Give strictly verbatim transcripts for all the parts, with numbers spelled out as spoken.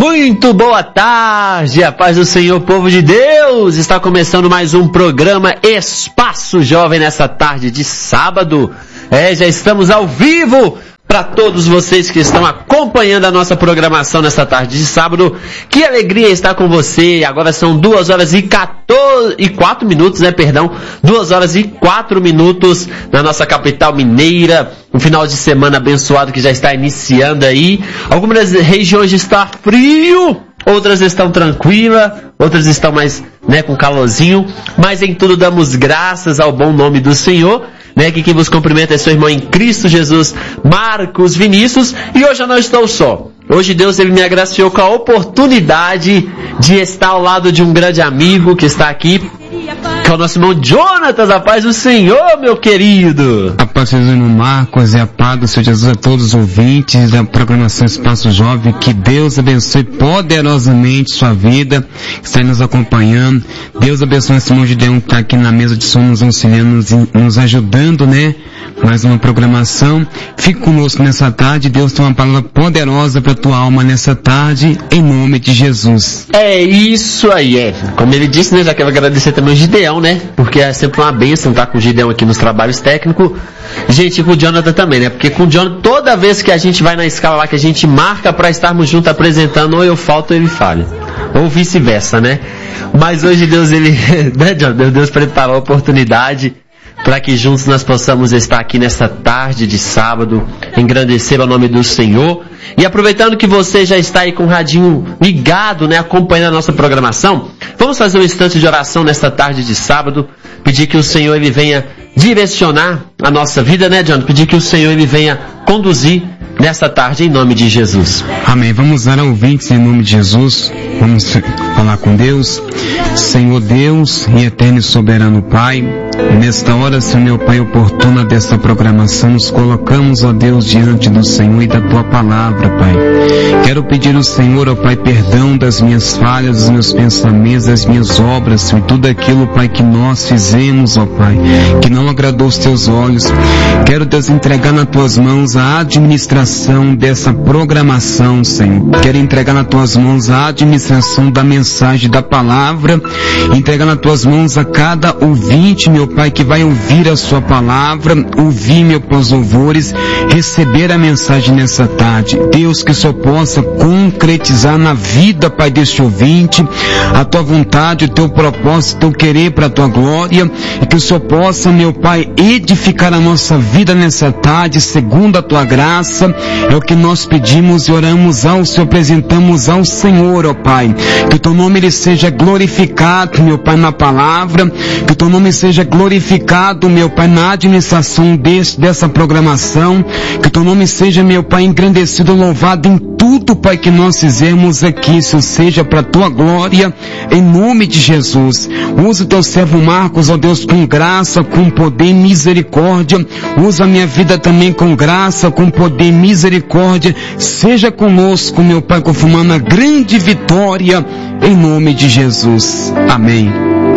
Muito boa tarde, a paz do Senhor, povo de Deus. Está começando mais um programa Espaço Jovem nessa tarde de sábado. É, já estamos ao vivo para todos vocês que estão acompanhando a nossa programação nessa tarde de sábado. Que alegria estar com você. Agora são duas horas e quatorze e quatro minutos, né, perdão, duas horas e quatro minutos na nossa capital mineira. Um final de semana abençoado que já está iniciando aí. Algumas regiões está frio, outras estão tranquilas, outras estão mais, né, com calorzinho, mas em tudo damos graças ao bom nome do Senhor. Né, que quem vos cumprimenta é seu irmão em Cristo Jesus, Marcos Vinícius, e hoje eu não estou só. Hoje Deus ele me agraciou com a oportunidade de estar ao lado de um grande amigo que está aqui, que é o nosso irmão Jonatas. A paz do Senhor, meu querido. A paz do Senhor, irmão Marcos, e a paz do Senhor Jesus a todos os ouvintes da programação Espaço Jovem. Que Deus abençoe poderosamente sua vida, que está nos acompanhando. Deus abençoe esse irmão Gideão que está aqui na mesa de som, nos auxiliando, nos, nos ajudando, né? Mais uma programação. Fique conosco nessa tarde. Deus tem uma palavra poderosa para a tua alma nessa tarde, em nome de Jesus. É isso aí, é. Como ele disse, né? Já quero agradecer também o Gideão, né? Porque é sempre uma bênção estar com o Gideão aqui nos trabalhos técnicos. Gente, e com o Jonathan também, né? Porque com o Jonathan, toda vez que a gente vai na escala lá, que a gente marca para estarmos juntos apresentando, ou eu falto ou ele falha. Ou vice-versa, né? Mas hoje Deus, ele, né, Jonathan? Deus preparou a oportunidade para que juntos nós possamos estar aqui nesta tarde de sábado, engrandecer o nome do Senhor. E aproveitando que você já está aí com o radinho ligado, né, acompanhando a nossa programação, vamos fazer um instante de oração nesta tarde de sábado, pedir que o Senhor ele venha direcionar a nossa vida, né, John? Pedir que o Senhor ele venha conduzir nessa tarde em nome de Jesus. Amém. Vamos dar ouvintes em nome de Jesus. Vamos falar com Deus. Senhor Deus e eterno e soberano Pai, nesta hora, Senhor meu Pai, oportuna desta programação, nos colocamos, ó Deus, diante do Senhor e da Tua palavra, Pai. Quero pedir ao Senhor, ó Pai, perdão das minhas falhas, dos meus pensamentos, das minhas obras, Senhor, tudo aquilo, Pai, que nós fizemos, ó Pai, que não agradou os Teus olhos. Quero, Deus, entregar nas Tuas mãos a administração dessa programação, Senhor. Quero entregar nas Tuas mãos a administração da mensagem, da palavra, entregar nas Tuas mãos a cada ouvinte, meu Pai, que vai ouvir a Sua palavra, ouvir, meu Pai, os louvores, receber a mensagem nessa tarde. Deus, que o Senhor possa concretizar na vida, Pai, deste ouvinte, a Tua vontade, o Teu propósito, o Teu querer para a Tua glória, e que o Senhor possa, meu Pai, edificar a nossa vida nessa tarde, segundo a Tua graça. É o que nós pedimos e oramos ao Senhor, apresentamos ao Senhor, ó Pai. Que o Teu nome ele seja glorificado, meu Pai, na palavra, que o Teu nome seja glorificado, meu Pai, na administração desse, dessa programação, que o Teu nome seja, meu Pai, engrandecido, louvado em tudo, Pai, que nós fizemos aqui, isso seja para a Tua glória, em nome de Jesus. Usa o Teu servo Marcos, ó Deus, com graça, com poder e misericórdia. Usa a minha vida também com graça, com poder e misericórdia. Seja conosco, meu Pai, confirmando a grande vitória, em nome de Jesus. Amém.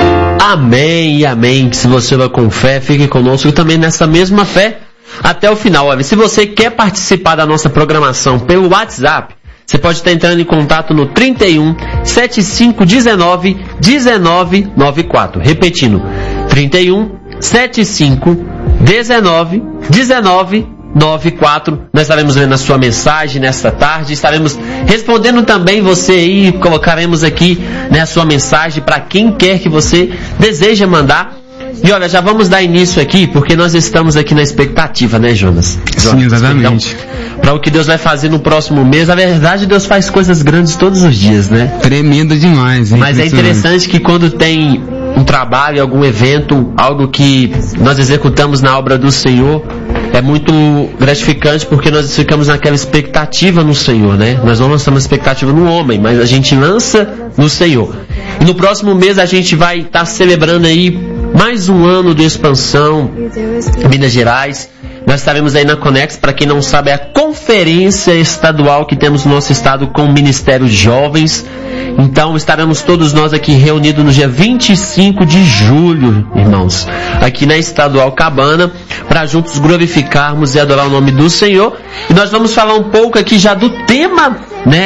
Amém e amém. Se você vai com fé, fique conosco também nessa mesma fé até o final. Olha, se você quer participar da nossa programação pelo WhatsApp, você pode estar entrando em contato no trinta e um, setenta e cinco, dezenove, dezenove, noventa e quatro. Repetindo, trinta e um, setenta e cinco, dezenove, dezenove, noventa e quatro. Nós estaremos lendo a sua mensagem nesta tarde, estaremos respondendo também você aí, colocaremos aqui, né, a sua mensagem para quem quer que você deseja mandar. E olha, já vamos dar início aqui, porque nós estamos aqui na expectativa, né, Jonas? Sim, exatamente. Para o que Deus vai fazer no próximo mês. Na verdade, Deus faz coisas grandes todos os dias, né? Tremendo demais, hein? Mas é interessante que quando tem um trabalho, algum evento, algo que nós executamos na obra do Senhor, é muito gratificante, porque nós ficamos naquela expectativa no Senhor, né? Nós não lançamos expectativa no homem, mas a gente lança no Senhor. E no próximo mês a gente vai estar tá celebrando aí mais um ano de expansão em Minas Gerais. Nós estaremos aí na Conex, para quem não sabe, é a conferência estadual que temos no nosso estado com o Ministério Jovens. Então estaremos todos nós aqui reunidos no dia vinte e cinco de julho, irmãos, aqui na Estadual Cabana, para juntos glorificarmos e adorar o nome do Senhor. E nós vamos falar um pouco aqui já do tema, né,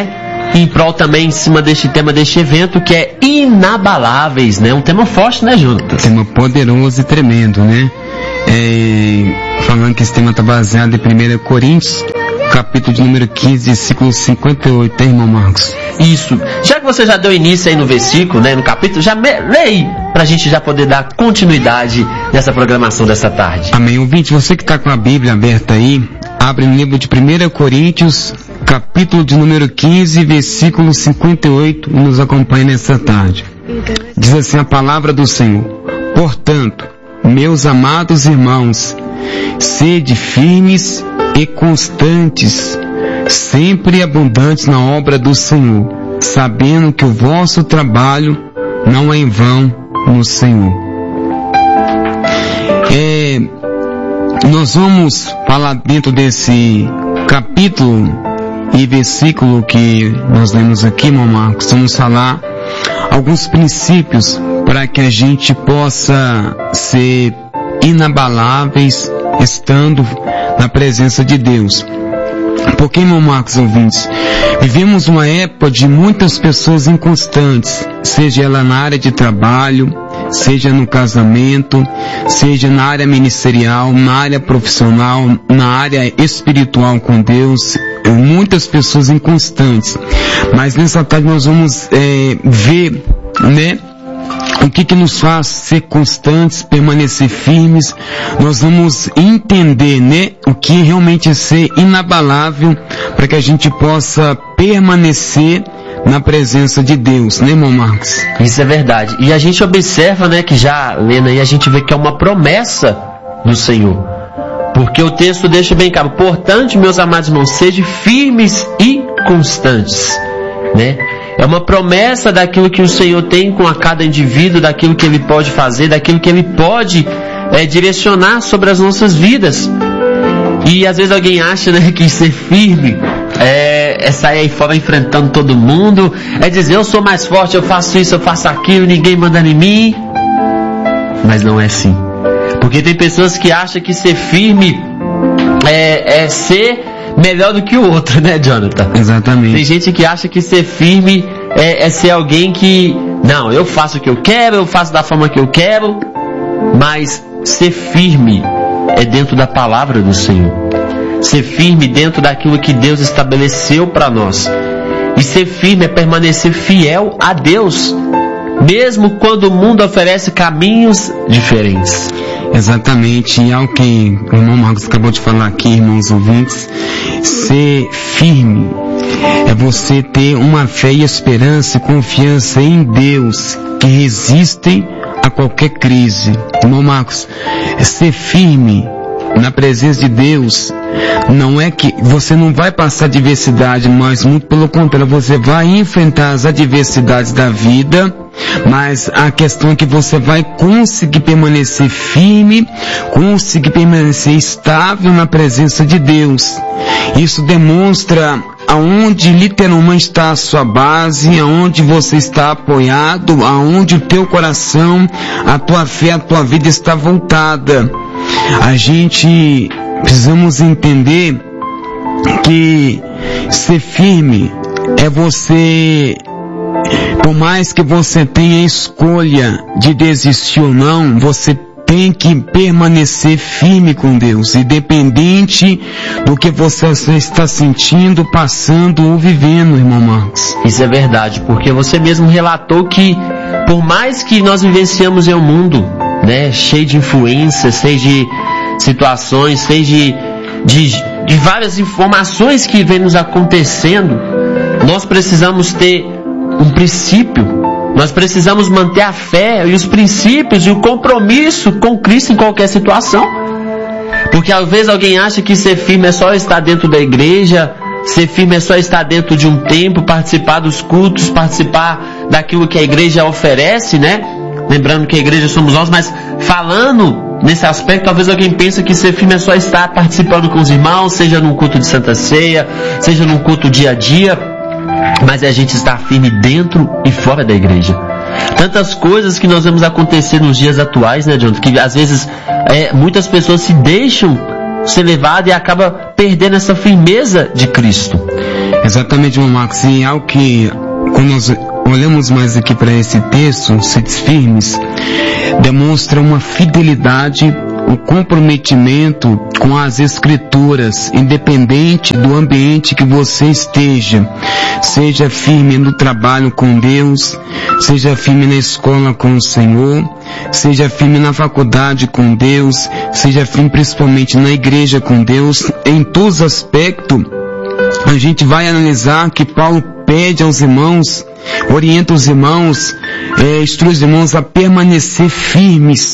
em prol também em cima deste tema, deste evento, que é inabaláveis, né? Um tema forte, né, Jonatas? Tema poderoso e tremendo, né? É, falando que esse tema está baseado em primeira Coríntios, capítulo de número quinze, versículo cinquenta e oito, hein, irmão Marcos? Isso. Já que você já deu início aí no versículo, né, no capítulo, já me... leia para a gente já poder dar continuidade nessa programação dessa tarde. Amém. Ouvinte, você que está com a Bíblia aberta aí, abre no livro de primeira Coríntios, capítulo de número quinze, versículo cinquenta e oito, e nos acompanha nessa tarde. Diz assim a palavra do Senhor: portanto, meus amados irmãos, sede firmes e constantes, sempre abundantes na obra do Senhor, sabendo que o vosso trabalho não é em vão no Senhor. É, nós vamos falar dentro desse capítulo e versículo que nós lemos aqui, irmão Marcos, vamos falar alguns princípios para que a gente possa ser inabaláveis estando na presença de Deus. Porque, irmão Marcos, ouvintes, vivemos uma época de muitas pessoas inconstantes, seja ela na área de trabalho, seja no casamento, seja na área ministerial, na área profissional, na área espiritual com Deus, muitas pessoas inconstantes. Mas nessa tarde nós vamos é, ver, né, o que que nos faz ser constantes, permanecer firmes. Nós vamos entender, né, o que realmente é ser inabalável para que a gente possa permanecer na presença de Deus, né, irmão Marcos? Isso é verdade. E a gente observa, né, que já lendo aí, a gente vê que é uma promessa do Senhor. Porque o texto deixa bem claro: portanto, meus amados irmãos, sejam firmes e constantes, né? É uma promessa daquilo que o Senhor tem com a cada indivíduo, daquilo que Ele pode fazer, daquilo que Ele pode é, direcionar sobre as nossas vidas. E às vezes alguém acha, né, que ser firme é, é sair aí fora enfrentando todo mundo, é dizer: eu sou mais forte, eu faço isso, eu faço aquilo, ninguém manda em mim. Mas não é assim. Porque tem pessoas que acham que ser firme é, é ser melhor do que o outro, né, Jonathan? Exatamente. Tem gente que acha que ser firme é, é ser alguém que, não, eu faço o que eu quero, eu faço da forma que eu quero. Mas ser firme é dentro da palavra do Senhor. Ser firme dentro daquilo que Deus estabeleceu para nós. E ser firme é permanecer fiel a Deus, mesmo quando o mundo oferece caminhos diferentes. Exatamente, e ao que o irmão Marcos acabou de falar aqui, irmãos ouvintes, ser firme é você ter uma fé e esperança e confiança em Deus que resistem a qualquer crise. Irmão Marcos, ser firme na presença de Deus não é que você não vai passar adversidade, mas muito pelo contrário, você vai enfrentar as adversidades da vida, mas a questão é que você vai conseguir permanecer firme, conseguir permanecer estável na presença de Deus. Isso demonstra aonde literalmente está a sua base, aonde você está apoiado, aonde o teu coração, a tua fé, a tua vida está voltada. A gente precisamos entender que ser firme é você, por mais que você tenha a escolha de desistir ou não, você tem que permanecer firme com Deus, independente do que você está sentindo, passando ou vivendo, irmão Marcos. Isso é verdade, porque você mesmo relatou que, por mais que nós vivenciamos em um mundo, né, cheio de influências, cheio de situações, cheio de, de, de várias informações que vem nos acontecendo, nós precisamos ter um princípio. Nós precisamos manter a fé e os princípios e o compromisso com Cristo em qualquer situação. Porque às vezes alguém acha que ser firme é só estar dentro da igreja, ser firme é só estar dentro de um templo, participar dos cultos, participar daquilo que a igreja oferece, né? Lembrando que a igreja somos nós, mas falando nesse aspecto, talvez alguém pense que ser firme é só estar participando com os irmãos, seja num culto de Santa Ceia, seja num culto dia a dia. Mas é a gente estar firme dentro e fora da igreja. Tantas coisas que nós vemos acontecer nos dias atuais, né, John? Que às vezes é, muitas pessoas se deixam ser levado e acaba perdendo essa firmeza de Cristo. Exatamente, irmão Marcos, e algo que, quando nós olhamos mais aqui para esse texto, Sede Firmes, demonstra uma fidelidade, um comprometimento com as Escrituras, independente do ambiente que você esteja. Seja firme no trabalho com Deus, seja firme na escola com o Senhor, seja firme na faculdade com Deus, seja firme principalmente na igreja com Deus. Em todos os aspectos, a gente vai analisar que Paulo pede aos irmãos, orienta os irmãos, é, instrui os irmãos a permanecer firmes.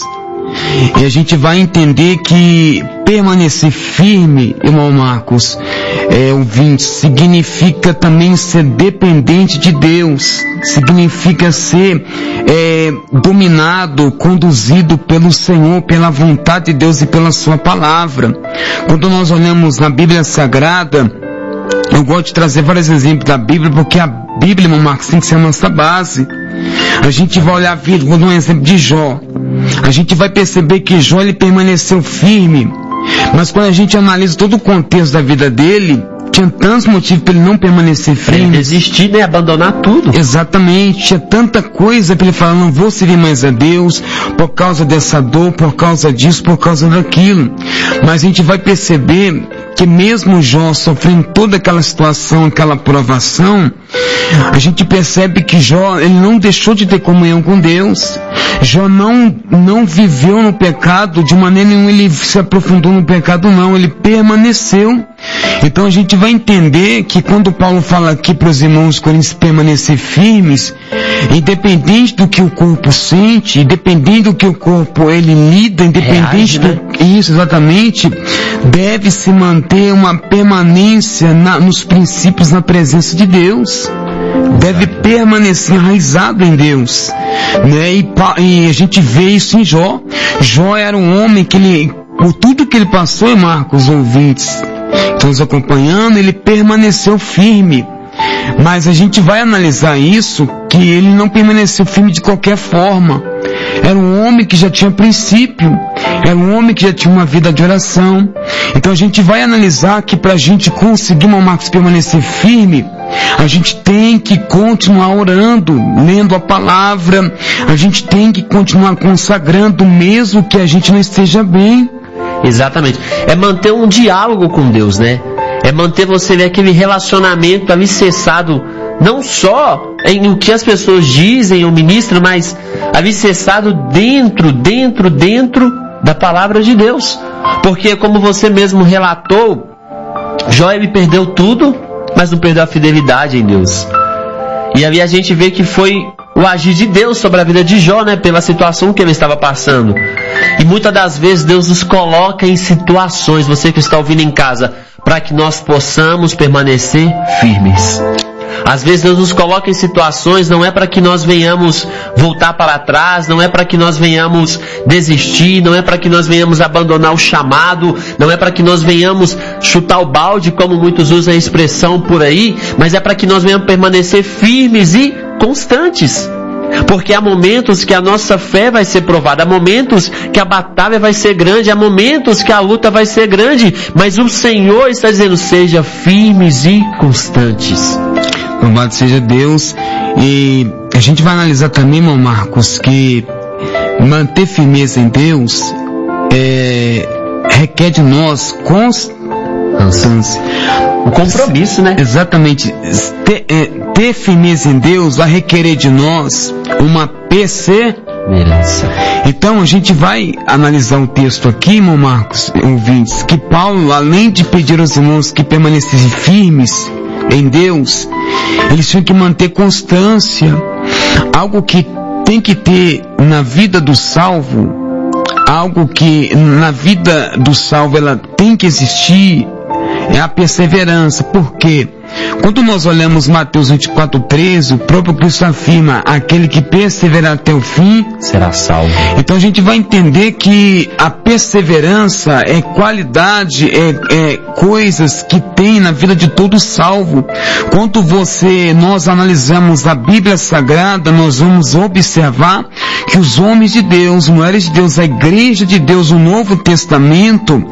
E a gente vai entender que permanecer firme, irmão Marcos, é, ouvinte, significa também ser dependente de Deus, significa ser é, dominado, conduzido pelo Senhor, pela vontade de Deus e pela sua palavra. Quando nós olhamos na Bíblia Sagrada, eu gosto de trazer vários exemplos da Bíblia, porque a Bíblia, irmão Marcos, tem que ser a nossa base. A gente vai olhar a vida, vou dar um exemplo de Jó. A gente vai perceber que Jó, ele permaneceu firme, mas quando a gente analisa todo o contexto da vida dele, tinha tantos motivos para ele não permanecer firme. Ele desistir, né? Abandonar tudo. Exatamente. Tinha tanta coisa para ele falar, não vou servir mais a Deus, por causa dessa dor, por causa disso, por causa daquilo. Mas a gente vai perceber que mesmo Jó sofrendo toda aquela situação, aquela provação, a gente percebe que Jó, ele não deixou de ter comunhão com Deus. Jó não, não viveu no pecado, de maneira nenhuma ele se aprofundou no pecado, não, ele permaneceu. Então a gente vai entender que quando Paulo fala aqui para os irmãos coríntios permanecer firmes, independente do que o corpo sente, independente do que o corpo ele lida, independente Reage, do, né? Isso exatamente, deve se manter uma permanência na, nos princípios, na presença de Deus. Deve permanecer enraizado em Deus, né? E, e a gente vê isso em Jó. Jó era um homem que ele, por tudo que ele passou, e Marcos, ouvintes, estamos acompanhando, ele permaneceu firme. Mas a gente vai analisar isso, que ele não permaneceu firme de qualquer forma. Era um homem que já tinha princípio, era um homem que já tinha uma vida de oração. Então a gente vai analisar que para a gente conseguir, irmão Marcos, permanecer firme, a gente tem que continuar orando, lendo a palavra, a gente tem que continuar consagrando, mesmo que a gente não esteja bem. Exatamente. É manter um diálogo com Deus, né? É manter você ver aquele relacionamento alicerçado, não só em o que as pessoas dizem ou ministram, mas alicerçado dentro, dentro, dentro da palavra de Deus. Porque como você mesmo relatou, Jó ele perdeu tudo, mas não perdeu a fidelidade em Deus. E ali a gente vê que foi o agir de Deus sobre a vida de Jó, né? Pela situação que ele estava passando. E muitas das vezes Deus nos coloca em situações, você que está ouvindo em casa, para que nós possamos permanecer firmes. Às vezes Deus nos coloca em situações, não é para que nós venhamos voltar para trás, não é para que nós venhamos desistir, não é para que nós venhamos abandonar o chamado, não é para que nós venhamos chutar o balde, como muitos usam a expressão por aí, mas é para que nós venhamos permanecer firmes e constantes. Porque há momentos que a nossa fé vai ser provada, há momentos que a batalha vai ser grande, há momentos que a luta vai ser grande, mas o Senhor está dizendo, seja firmes e constantes. Louvado seja Deus. E a gente vai analisar também, irmão Marcos, que manter firmeza em Deus é, requer de nós constância. O compromisso, né? Exatamente. Ter, é, ter firmeza em Deus vai requerer de nós uma perseverança. Então a gente vai analisar um texto aqui, irmão Marcos, ouvintes, que Paulo, além de pedir aos irmãos que permanecessem firmes em Deus, eles tinham que manter constância. Algo que tem que ter na vida do salvo, algo que na vida do salvo ela tem que existir, é a perseverança. Por quê? Quando nós olhamos Mateus vinte e quatro, treze, o próprio Cristo afirma, aquele que perseverar até o fim será salvo. Então a gente vai entender que a perseverança é qualidade, é, é coisas que tem na vida de todo salvo. Quando você, nós analisamos a Bíblia Sagrada, nós vamos observar que os homens de Deus, mulheres de Deus, a igreja de Deus, o Novo Testamento,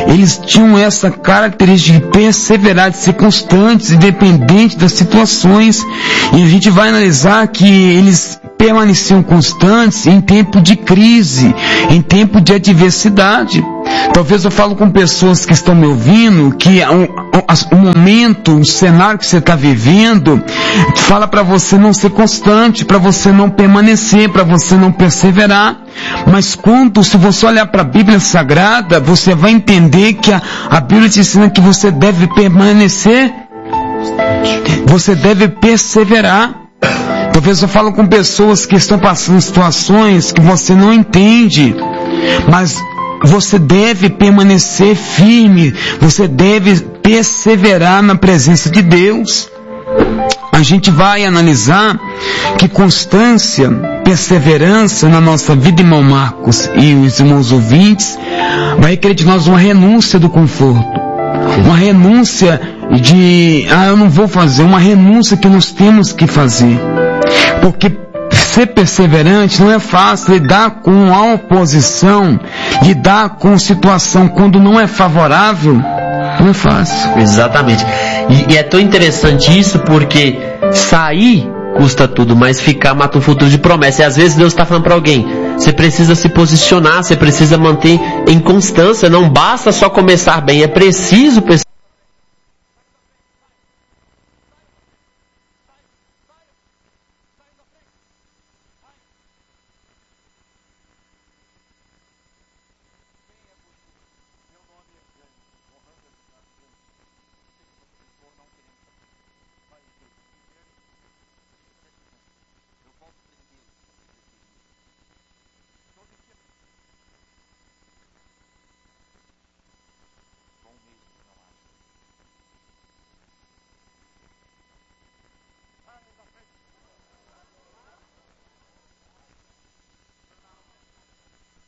eles tinham essa característica de perseverar, de ser constantes, independente das situações. E a gente vai analisar que eles permaneciam constantes em tempo de crise, em tempo de adversidade. Talvez eu falo com pessoas que estão me ouvindo, que o, o, o momento, o cenário que você está vivendo, fala para você não ser constante, para você não permanecer, para você não perseverar. Mas quando, se você olhar para a Bíblia Sagrada, você vai entender que a, a Bíblia te ensina que você deve permanecer, você deve perseverar. Talvez eu falo com pessoas que estão passando situações que você não entende, mas você deve permanecer firme, você deve perseverar na presença de Deus. A gente vai analisar que constância, perseverança na nossa vida, irmão Marcos e os irmãos ouvintes, vai requerer de nós uma renúncia do conforto, uma renúncia de, ah, eu não vou fazer, uma renúncia que nós temos que fazer, porque ser perseverante não é fácil. Lidar com a oposição, lidar com situação quando não é favorável, não é fácil. Exatamente. E, e é tão interessante isso, porque sair custa tudo, mas ficar mata um futuro de promessa. E às vezes Deus está falando para alguém, você precisa se posicionar, você precisa manter em constância, não basta só começar bem, é preciso perseverar.